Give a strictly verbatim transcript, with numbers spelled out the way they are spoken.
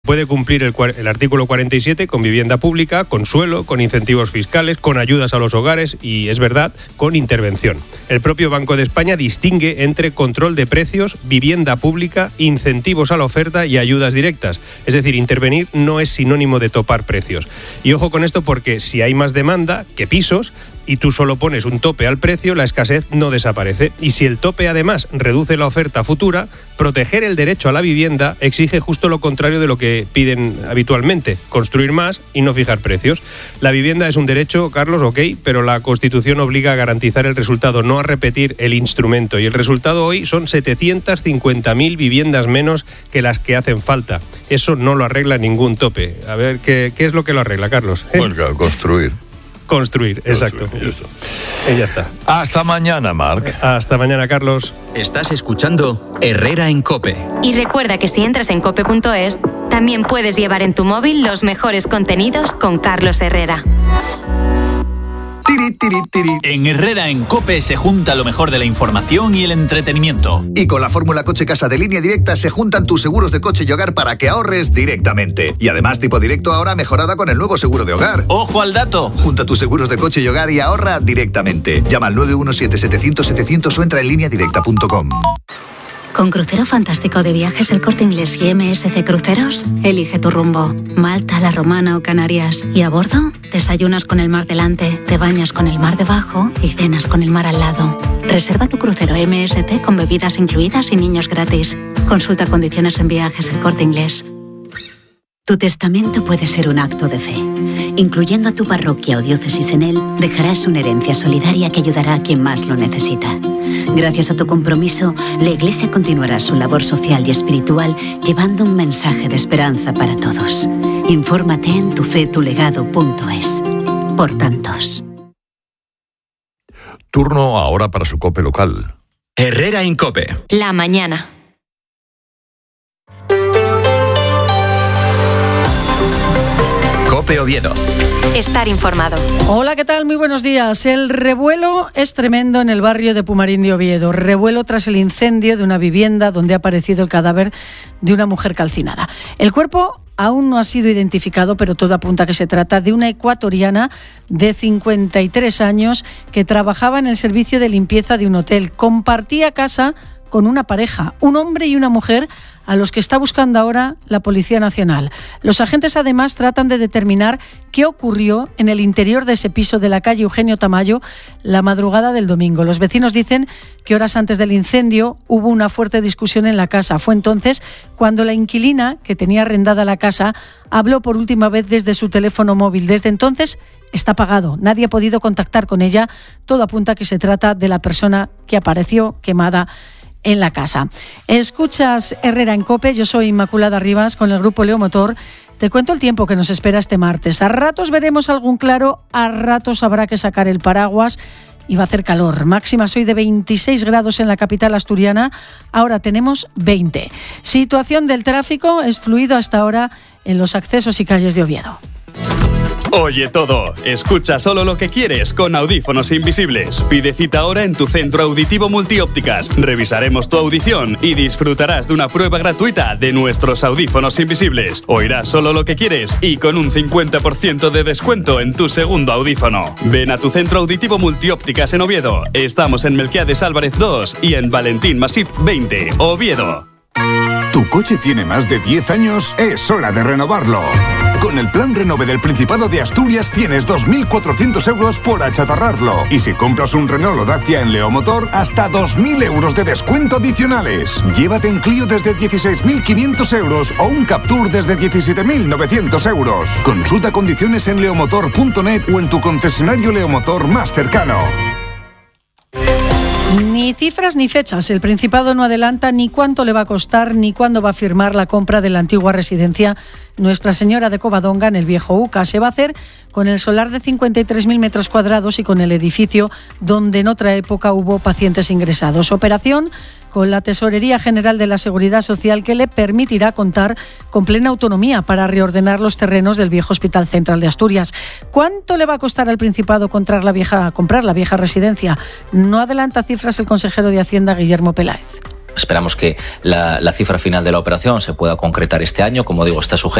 puede cumplir el, el artículo cuarenta y siete con vivienda pública, con suelo, con incentivos fiscales, con ayudas a los hogares y, es verdad, con intervención. El propio Banco de España distingue entre control de precios, vivienda pública, incentivos a la oferta y ayudas directas. Es decir, intervenir no es sinónimo de topar precios. Y ojo con esto porque si hay más demanda que pisos y tú solo pones un tope al precio, la escasez no desaparece. Y si el tope además reduce la oferta futura, proteger el derecho a la vivienda exige justo lo contrario de lo que piden habitualmente, construir más y no fijar precios. La vivienda es un derecho, Carlos, ok, pero la Constitución obliga a garantizar el resultado, no a repetir el instrumento. Y el resultado hoy son setecientas cincuenta mil viviendas menos que las que hacen falta. Eso no lo arregla ningún tope. A ver, ¿qué, qué es lo que lo arregla, Carlos? ¿Eh? Pues claro, construir. Construir, exacto. Construir, y, esto. y ya está. Hasta mañana, Marc. Hasta mañana, Carlos. Estás escuchando Herrera en COPE. Y recuerda que si entras en cope punto es, también puedes llevar en tu móvil los mejores contenidos con Carlos Herrera. Tiri, tiri, tiri. En Herrera en COPE se junta lo mejor de la información y el entretenimiento. Y con la fórmula Coche Casa de Línea Directa se juntan tus seguros de coche y hogar para que ahorres directamente. Y además tipo directo ahora mejorada con el nuevo seguro de hogar. ¡Ojo al dato! Junta tus seguros de coche y hogar y ahorra directamente. Llama al nueve uno siete, setecientos, setecientos o entra en línea directa punto com. Con Crucero Fantástico de Viajes El Corte Inglés y M S C Cruceros, elige tu rumbo. Malta, La Romana o Canarias. Y a bordo, desayunas con el mar delante, te bañas con el mar debajo y cenas con el mar al lado. Reserva tu crucero M S C con bebidas incluidas y niños gratis. Consulta condiciones en Viajes El Corte Inglés. Tu testamento puede ser un acto de fe. Incluyendo a tu parroquia o diócesis en él, dejarás una herencia solidaria que ayudará a quien más lo necesita. Gracias a tu compromiso, la Iglesia continuará su labor social y espiritual llevando un mensaje de esperanza para todos. Infórmate en tu fe tu legado punto es. Por tantos. Turno ahora para su COPE local. Herrera en COPE. La mañana. COPE Oviedo. Estar informado. Hola, ¿qué tal? Muy buenos días. El revuelo es tremendo en el barrio de Pumarín de Oviedo. Revuelo tras el incendio de una vivienda donde ha aparecido el cadáver de una mujer calcinada. El cuerpo aún no ha sido identificado, pero todo apunta a que se trata de una ecuatoriana de cincuenta y tres años que trabajaba en el servicio de limpieza de un hotel. Compartía casa con una pareja, un hombre y una mujer, a los que está buscando ahora la Policía Nacional. Los agentes además tratan de determinar qué ocurrió en el interior de ese piso de la calle Eugenio Tamayo la madrugada del domingo. Los vecinos dicen que horas antes del incendio hubo una fuerte discusión en la casa. Fue entonces cuando la inquilina, que tenía arrendada la casa, habló por última vez desde su teléfono móvil. Desde entonces está apagado. Nadie ha podido contactar con ella. Todo apunta a que se trata de la persona que apareció quemada en la casa. Escuchas Herrera en COPE, yo soy Inmaculada Rivas con el grupo Leomotor. Te cuento el tiempo que nos espera este martes. A ratos veremos algún claro, a ratos habrá que sacar el paraguas y va a hacer calor. Máximas hoy de veintiséis grados en la capital asturiana, ahora tenemos veinte. Situación del tráfico es fluido hasta ahora en los accesos y calles de Oviedo. Oye todo, escucha solo lo que quieres con audífonos invisibles. Pide cita ahora en tu centro auditivo Multiópticas. Revisaremos tu audición y disfrutarás de una prueba gratuita de nuestros audífonos invisibles. Oirás solo lo que quieres y con un cincuenta por ciento de descuento en tu segundo audífono. Ven a tu centro auditivo Multiópticas en Oviedo. Estamos en Melquiades Álvarez dos y en Valentín Masip veinte, Oviedo. ¿Tu coche tiene más de diez años? Es hora de renovarlo. Con el plan Renove del Principado de Asturias tienes dos mil cuatrocientos euros por achatarrarlo. Y si compras un Renault o Dacia en Leomotor, hasta dos mil euros de descuento adicionales. Llévate un Clio desde dieciséis mil quinientos euros o un Captur desde diecisiete mil novecientos euros. Consulta condiciones en leomotor punto net o en tu concesionario Leomotor más cercano. Ni cifras ni fechas. El Principado no adelanta ni cuánto le va a costar ni cuándo va a firmar la compra de la antigua residencia Nuestra Señora de Covadonga en el Viejo Uca. Se va a hacer con el solar de cincuenta y tres mil metros cuadrados y con el edificio donde en otra época hubo pacientes ingresados. Operación con la Tesorería General de la Seguridad Social que le permitirá contar con plena autonomía para reordenar los terrenos del viejo Hospital Central de Asturias. ¿Cuánto le va a costar al Principado comprar la vieja, comprar la vieja residencia? No adelanta cifras el consejero de Hacienda, Guillermo Peláez. Esperamos que la, la cifra final de la operación se pueda concretar este año. Como digo, está sujeta